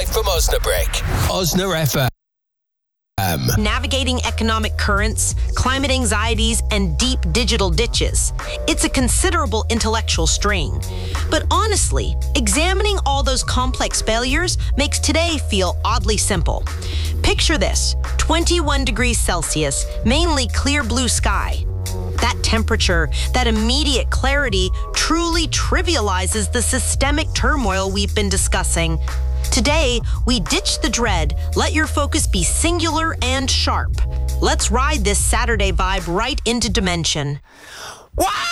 live from Osnabrück. Osna FM. Navigating economic currents, climate anxieties, and deep digital ditches. It's a considerable intellectual strain. But honestly, examining all those complex failures makes today feel oddly simple. Picture this, 21 degrees Celsius, mainly clear blue sky. That temperature, that immediate clarity truly trivializes the systemic turmoil we've been discussing. Today, we ditch the dread, let your focus be singular and sharp. Let's ride this Saturday vibe right into dimension. Wow!